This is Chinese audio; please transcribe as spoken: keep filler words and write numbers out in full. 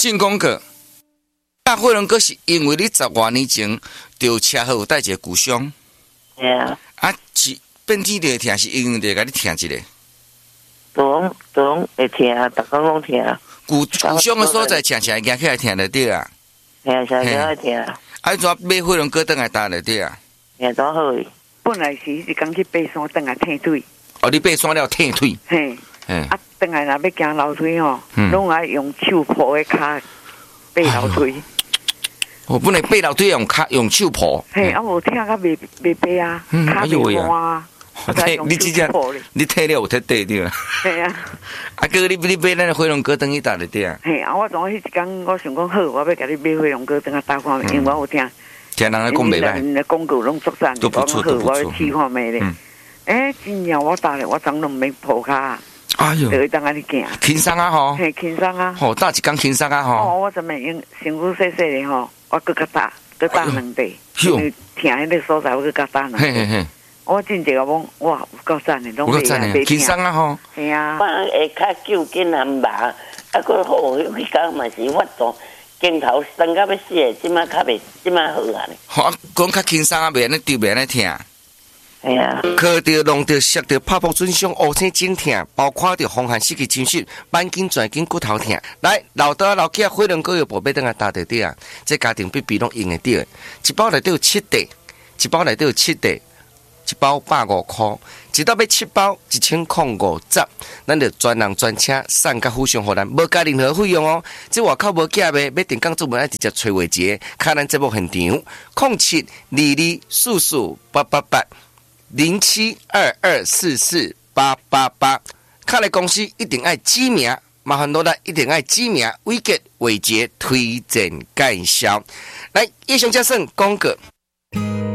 进讲过，大火龙哥是因为你十多年前着车祸有带一个骨伤， 系啊， 啊是变天就疼，是因为着甲你疼一个。 都都会疼，逐工拢疼。 骨骨伤的所在，常常会行起来疼着对啊。 系啊，常常会疼。 啊，怎买火龙哥倒来搭着对啊？ 系多好诶。 本来是迄一工去爬山，倒来踢腿。 哦，你爬山了踢腿。 嘿。 嘿。 啊，倒来若要行楼梯吼，拢爱用手抱诶骹爬楼梯。 我本来爬楼梯用骹用手抱。 嘿，啊无疼甲袂袂爬啊，骹袂弯啊。 你真正你体了有体对对啦。 系啊。 啊，哥你你买咱的火龙果等去搭着对啊？ 嘿，啊，我从迄一工我想讲好，我要甲你买火龙果等下搭看，因为我有听。 听人咧讲袂歹。 人咧广告拢作赞， 都不错，都不错。 我要试看卖咧。诶，真正我搭咧，我昨拢免抱骹。 哎哟。 就会当安尼行。 轻松啊吼。 嘿，轻松啊。 吼，搭一工轻松啊吼。 哦，我怎么用身躯细细咧吼，我搁较搭，搁搭两地。因为听迄个所在，我搁较搭两地。嘿嘿嘿。我真正讲，哇，有够赞的，拢袂袂轻松啊吼。 系啊。 我会较救紧人麻，啊，佫好，迄工嘛是发作，镜头酸到要死的，即摆较袂，即摆好啊。 好，讲较轻松啊，袂安尼丢，袂安尼疼。 系啊。 磕着、弄着、摔着、拍破损伤、乌青真疼，包括着风寒失去精神、板筋、转筋、骨头疼。来，老大老囝火龙果有宝贝等下搭着对啊，这家庭必必拢用得到。一包内底有七袋，一包内底有七袋。一包百五块，一到要七包一千零五十，咱就专人专车送到府上，互咱无加任何费用哦。这外口无假卖，要订购做门爱直接找话节，看咱节目现场，零七二二四四八八八零七二二四四八八八，看来公司一定爱指名，麻烦落来一定爱指名，伟杰话节推荐介绍。来，以上加算广告。